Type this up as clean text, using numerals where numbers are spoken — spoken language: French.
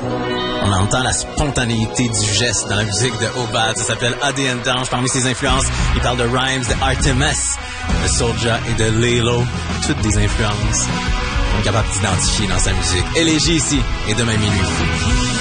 On entend la spontanéité du geste dans la musique de Obad. Ça s'appelle Adi and Dange. Parmi ses influences, il parle de Rhymes, de Artemis, de Soulja et de Lilo. Toutes des influences qu'on est capable d'identifier dans sa musique. Élégie ici et demain minuit.